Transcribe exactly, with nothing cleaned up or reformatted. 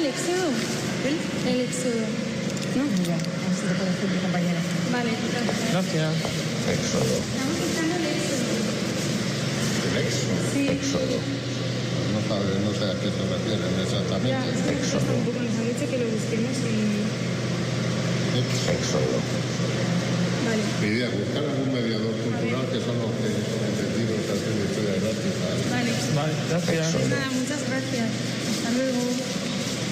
éxodo. ¿El? El éxodo. No, ya, a ver si te puedo decir mi compañera. Vale, gracias. Gracias. Éxodo. Estamos buscando el éxodo. El éxodo. Sí. Éxodo. No sabe, no sé a qué se refieren exactamente. Ya, es que nosotros Éxodo. tampoco nos han dicho que lo busquemos y... Éxodo. Vale. Idea, buscar algún mediador cultural que son los que son entendidos así de historia gráfica. Vale. Vale, gracias. Éxodo. Nada, muchas gracias. Hasta luego.